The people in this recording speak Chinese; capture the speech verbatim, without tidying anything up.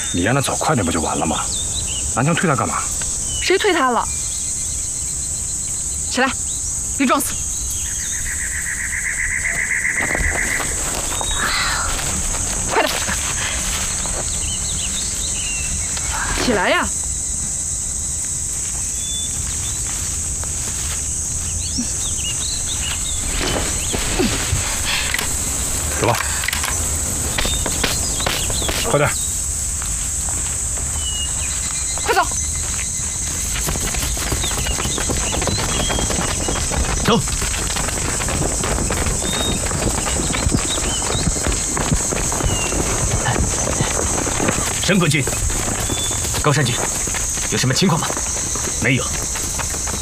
你让他走快点不就完了吗？南墙推他干嘛？ 谁推他了？起来，别装死。快点，起来呀！ 走吧，快点， 快走， 走。申国君，高山君，有什么情况吗？ 没有。